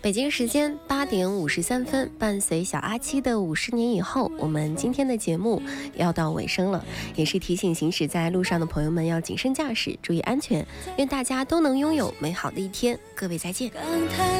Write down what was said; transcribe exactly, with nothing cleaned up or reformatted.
北京时间八点五十三分，伴随小阿七的五十年以后，我们今天的节目要到尾声了，也是提醒行驶在路上的朋友们要谨慎驾驶，注意安全，愿大家都能拥有美好的一天。各位再见。